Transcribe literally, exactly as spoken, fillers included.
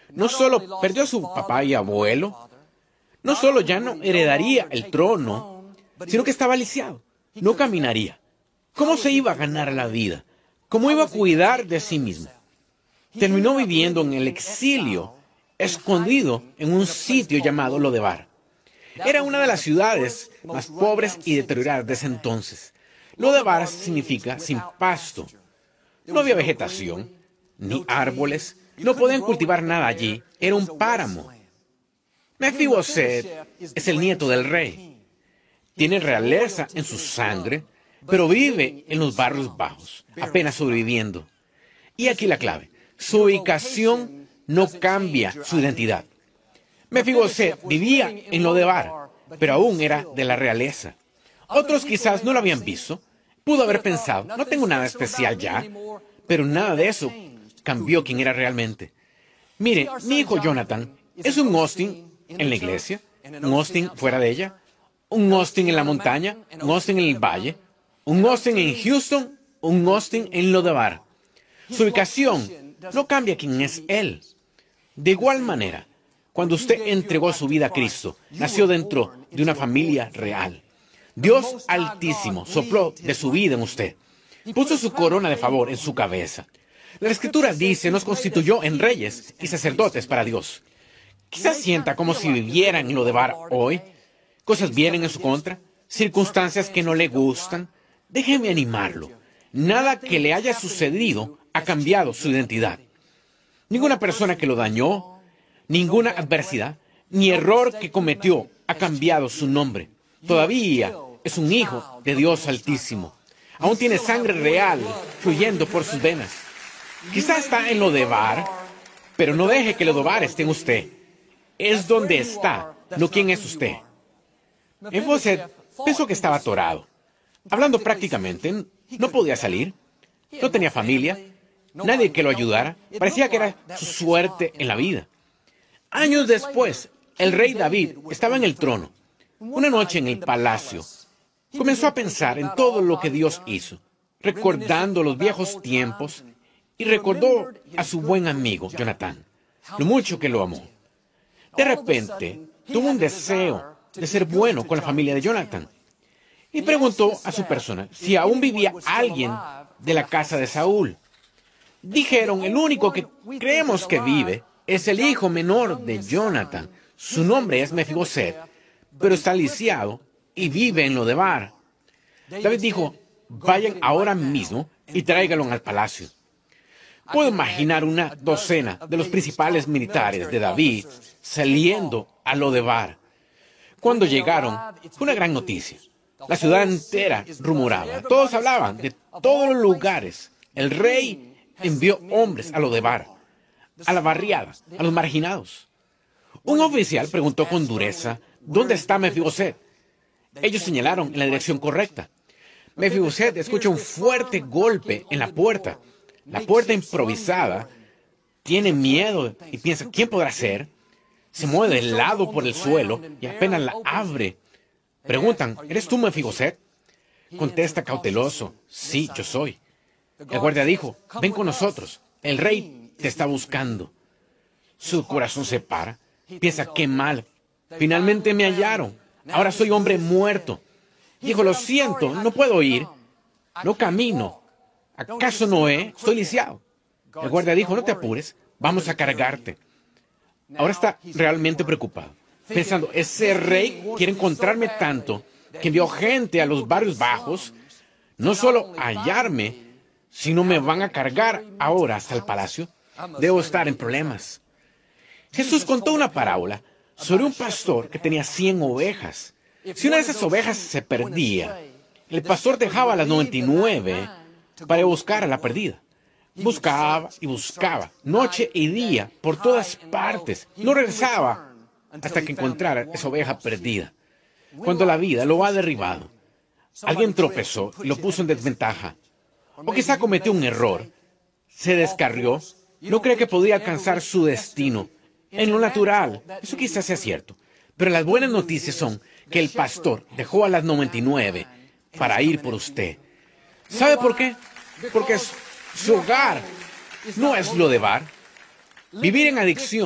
no solo perdió a su papá y abuelo, no solo ya no heredaría el trono, sino que estaba lisiado, no caminaría. ¿Cómo se iba a ganar la vida? ¿Cómo iba a cuidar de sí mismo? Terminó viviendo en el exilio, escondido en un sitio llamado Lodebar. Era una de las ciudades más pobres y deterioradas de ese entonces. Lodebar significa sin pasto. No había vegetación, ni árboles, no podían cultivar nada allí. Era un páramo. Mefiboset es el nieto del rey. Tiene realeza en su sangre, pero vive en los barrios bajos, apenas sobreviviendo. Y aquí la clave. Su ubicación no cambia su identidad. Mefiboset vivía en Lodebar, pero aún era de la realeza. Otros quizás no lo habían visto. Pudo haber pensado, no tengo nada especial ya, pero nada de eso cambió quién era realmente. Mire, mi hijo Jonathan es un Austin en la iglesia, un Austin fuera de ella, un Austin en la montaña, un Austin en el valle, un Austin en Houston, un Austin en Lodebar. Su ubicación no cambia quién es él. De igual manera, cuando usted entregó su vida a Cristo, nació dentro de una familia real. Dios Altísimo sopló de su vida en usted. Puso su corona de favor en su cabeza. La Escritura dice, nos constituyó en reyes y sacerdotes para Dios. Quizás sienta como si viviera en Lodebar hoy. Cosas vienen en su contra, circunstancias que no le gustan. Déjeme animarlo. Nada que le haya sucedido ha cambiado su identidad. Ninguna persona que lo dañó, ninguna adversidad, ni error que cometió ha cambiado su nombre. Todavía es un hijo de Dios Altísimo. Aún tiene sangre real fluyendo por sus venas. Quizá está en Lodebar, pero no deje que Lodebar esté en usted. Es donde está, no quién es usted. Mefiboset pensó que estaba atorado. Hablando prácticamente, no podía salir. No tenía familia, nadie que lo ayudara. Parecía que era su suerte en la vida. Años después, el rey David estaba en el trono. Una noche en el palacio, comenzó a pensar en todo lo que Dios hizo, recordando los viejos tiempos, y recordó a su buen amigo, Jonatán, lo mucho que lo amó. De repente, tuvo un deseo de ser bueno con la familia de Jonatán, y preguntó a su persona si aún vivía alguien de la casa de Saúl. Dijeron, el único que creemos que vive es el hijo menor de Jonatán. Su nombre es Mefiboset, pero está lisiado y vive en Lodebar. David dijo, vayan ahora mismo y tráiganlo al palacio. Puedo imaginar una docena de los principales militares de David saliendo a Lodebar. Cuando llegaron, fue una gran noticia. La ciudad entera rumoraba. Todos hablaban de todos los lugares. El rey envió hombres a Lodebar, a la barriada, a los marginados. Un oficial preguntó con dureza, ¿dónde está Mefiboset? Ellos señalaron en la dirección correcta. Mefiboset escucha un fuerte golpe en la puerta. La puerta improvisada. Tiene miedo y piensa, ¿quién podrá ser? Se mueve de lado por el suelo y apenas la abre. Preguntan, ¿eres tú Mefiboset? Contesta cauteloso, sí, yo soy. El guardia dijo, ven con nosotros, el rey te está buscando. Su corazón se para, piensa, qué mal. Finalmente me hallaron, ahora soy hombre muerto. Dijo, lo siento, no puedo ir, no camino. ¿Acaso no he? Estoy lisiado. El guardia dijo, no te apures, vamos a cargarte. Ahora está realmente preocupado, pensando, ese rey quiere encontrarme tanto que envió gente a los barrios bajos, no solo a hallarme, sino me van a cargar ahora hasta el palacio. Debo estar en problemas. Jesús contó una parábola sobre un pastor que tenía cien ovejas. Si una de esas ovejas se perdía, el pastor dejaba las noventa y nueve para buscar a la perdida. Buscaba y buscaba, noche y día, por todas partes. No regresaba hasta que encontrara esa oveja perdida. Cuando la vida lo ha derribado, alguien tropezó y lo puso en desventaja. O quizá cometió un error, se descarrió, no cree que podría alcanzar su destino. En lo natural, eso quizás sea cierto. Pero las buenas noticias son que el pastor dejó a las noventa y nueve para ir por usted. ¿Sabe por qué? Porque su hogar no es Lodebar. Vivir en adicción